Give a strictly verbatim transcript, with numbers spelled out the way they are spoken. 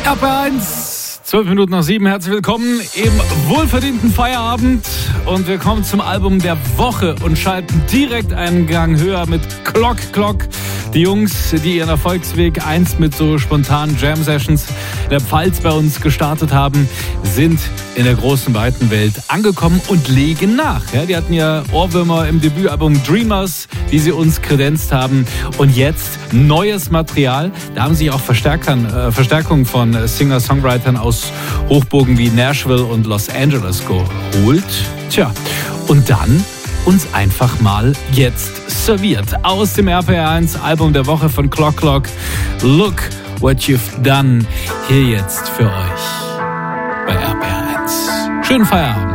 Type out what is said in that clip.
R P R eins, zwölf Minuten nach sieben. Herzlich willkommen im wohlverdienten Feierabend. Und wir kommen zum Album der Woche und schalten direkt einen Gang höher mit Clock Clock. Die Jungs, die ihren Erfolgsweg einst mit so spontanen Jam-Sessions in der Pfalz bei uns gestartet haben, sind in der großen, weiten Welt angekommen und legen nach. Ja, die hatten ja Ohrwürmer im Debütalbum Dreamers, die sie uns kredenzt haben. Und jetzt neues Material. Da haben sich auch Verstärkern, äh, Verstärkungen von Singer-Songwritern aus Hochburgen wie Nashville und Los Angeles geholt. Tja, und dann uns einfach mal jetzt serviert. Aus dem R P R eins Album der Woche von Clock Clock. Look what you've done. Hier jetzt für euch bei R P R eins. Schönen Feierabend.